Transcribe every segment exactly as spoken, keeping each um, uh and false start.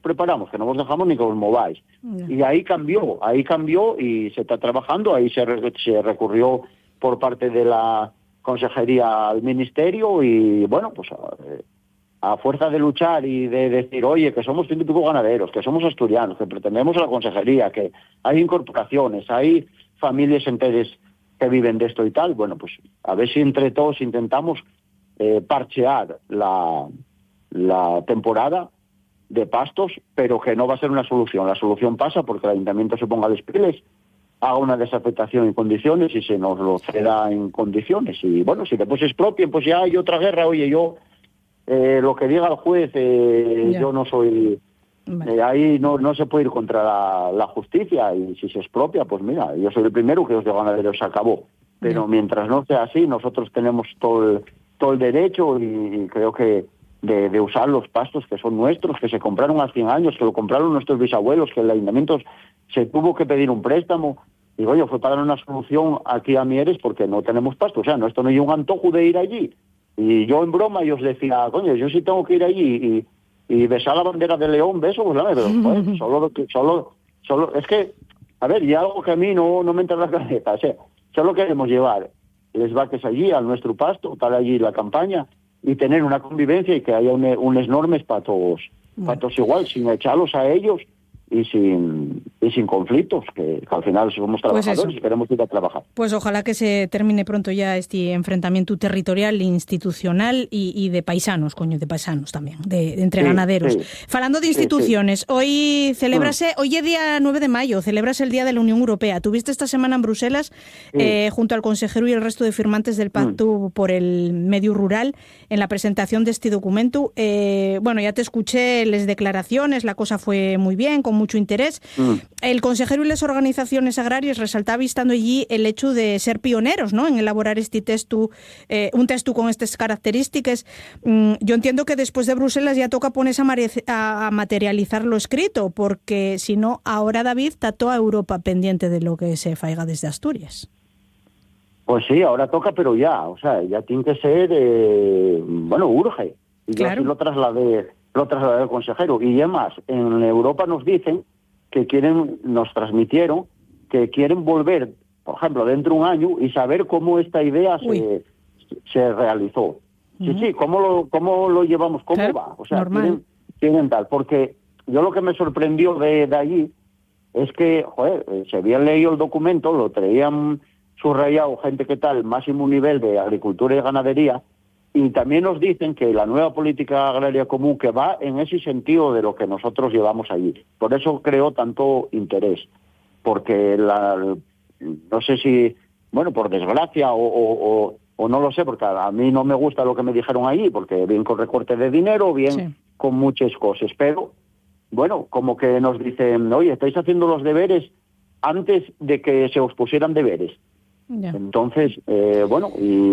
preparamos, que no os dejamos ni que os mováis. Yeah. Y ahí cambió, ahí cambió y se está trabajando, ahí se, re, se recurrió por parte de la consejería al ministerio y bueno, pues a, a fuerza de luchar y de decir, oye, que somos ciento y pico ganaderos, que somos asturianos, que pretendemos a la consejería, que hay incorporaciones, hay familias enteras que viven de esto y tal, bueno, pues a ver si entre todos intentamos eh, parchear la, la temporada de pastos, pero que no va a ser una solución. La solución pasa porque el ayuntamiento se ponga las pilas, haga una desafectación en condiciones y se nos lo ceda en condiciones. Y bueno, si después expropien, pues ya hay otra guerra. Oye, yo, eh, lo que diga el juez, eh, yo no soy... Vale. Eh, ahí no, no se puede ir contra la, la justicia y si se expropia, pues mira, yo soy el primero que os de ganaderos se acabó. Pero yeah. mientras no sea así, nosotros tenemos todo el, todo el derecho y, y creo que De, de usar los pastos que son nuestros, que se compraron hace cien años, que lo compraron nuestros bisabuelos, que el ayuntamiento se tuvo que pedir un préstamo, y bueno, fue para dar una solución aquí a Mieres porque no tenemos pasto, o sea, no, esto no hay un antojo de ir allí, y yo en broma yo os decía, coño, yo sí tengo que ir allí, y, y besar la bandera de León, beso, pues la pero pues, solo, solo, solo, es que, a ver, y algo que a mí no, no me entra en la cabeza, o sea, solo queremos llevar les vaques allí, a nuestro pasto, estar allí la campaña, y tener una convivencia y que haya un, unas normas para todos, bueno. para todos igual, sin echarlos a ellos y sin y sin conflictos, que, que al final somos trabajadores pues y queremos ir a trabajar. Pues ojalá que se termine pronto ya este enfrentamiento territorial, institucional y, y de paisanos, coño, de paisanos también, de, de entre sí, ganaderos. Sí. Falando de instituciones, sí, sí. hoy celébrase, mm. hoy es día nueve de mayo, celebras el Día de la Unión Europea. Tuviste esta semana en Bruselas, sí. eh, junto al consejero y el resto de firmantes del Pacto mm. por el Medio Rural, en la presentación de este documento. Eh, bueno, ya te escuché las declaraciones, la cosa fue muy bien, con mucho interés. Mm. El consejero y las organizaciones agrarias resaltaba estando allí el hecho de ser pioneros, ¿no?, en elaborar este texto, eh, un texto con estas características. Mm, yo entiendo que después de Bruselas ya toca ponerse a, a materializar lo escrito, porque si no, ahora, David, está toda Europa pendiente de lo que se faiga desde Asturias. Pues sí, ahora toca, pero ya, o sea, ya tiene que ser, eh, bueno, urge. Y claro. yo así lo trasladé, lo trasladé al consejero. Y además, en Europa nos dicen que quieren, nos transmitieron, que quieren volver, por ejemplo, dentro de un año y saber cómo esta idea se, se realizó. Uh-huh. Sí, sí, cómo lo, cómo lo llevamos, cómo claro, va. O sea, quieren, quieren tal. Porque yo lo que me sorprendió de, de allí es que, joder, se habían leído el documento, lo traían subrayado gente que tal, máximo nivel de agricultura y ganadería, y también nos dicen que la nueva política agraria común que va en ese sentido de lo que nosotros llevamos allí. Por eso creó tanto interés, porque la, no sé si, bueno, por desgracia o, o, o, o no lo sé, porque a, a mí no me gusta lo que me dijeron allí, porque bien con recorte de dinero, bien sí. con muchas cosas, pero bueno, como que nos dicen, oye, estáis haciendo los deberes antes de que se os pusieran deberes. Ya. Entonces, eh, bueno,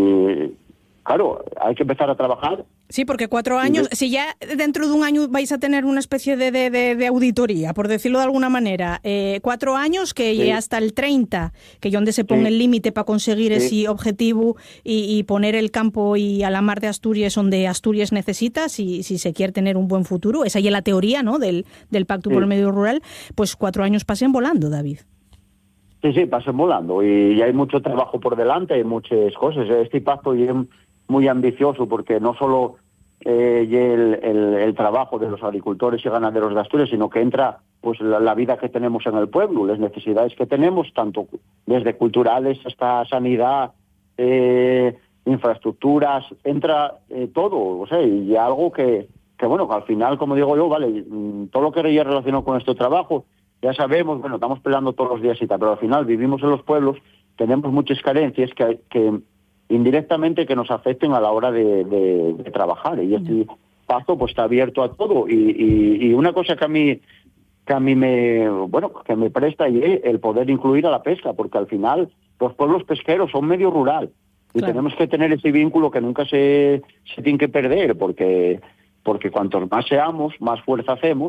y claro, hay que empezar a trabajar. Sí, porque cuatro años, si ya dentro de un año vais a tener una especie de, de, de, de auditoría, por decirlo de alguna manera, eh, cuatro años que sí. hasta el treinta, que es donde se pone sí. el límite para conseguir sí. ese objetivo y, y poner el campo y a la mar de Asturias donde Asturias necesita, si, si se quiere tener un buen futuro. Esa ya es la teoría, ¿no?, del, del Pacto sí. por el Medio Rural. Pues cuatro años pasen volando, David. Sí, sí, pasen volando y hay mucho trabajo por delante, hay muchas cosas. Este pacto es muy ambicioso porque no solo eh, el, el, el trabajo de los agricultores y ganaderos de Asturias, sino que entra pues la, la vida que tenemos en el pueblo, las necesidades que tenemos, tanto desde culturales hasta sanidad, eh, infraestructuras, entra eh, todo, o sea, y algo que, que, bueno, que al final, como digo yo, vale, todo lo que era relacionado con este trabajo, ya sabemos, bueno, estamos peleando todos los días y tal, pero al final vivimos en los pueblos, tenemos muchas carencias que, que indirectamente que nos afecten a la hora de, de, de trabajar. Y este pacto pues está abierto a todo. Y, y, y una cosa que a mí que a mí me bueno que me presta y el poder incluir a la pesca, porque al final los pueblos pesqueros son medio rural y claro. tenemos que tener ese vínculo que nunca se, se tiene que perder, porque porque cuantos más seamos, más fuerza hacemos.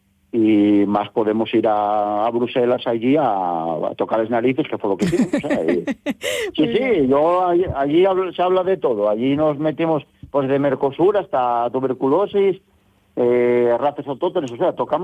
Y más podemos ir a, a Bruselas allí a, a tocar las narices, que fue lo que hicimos. O sea, y, sí, sí, yo allí, allí hablo, se habla de todo. Allí nos metimos pues de Mercosur hasta tuberculosis, eh, razas autóctonas, o sea, tocamos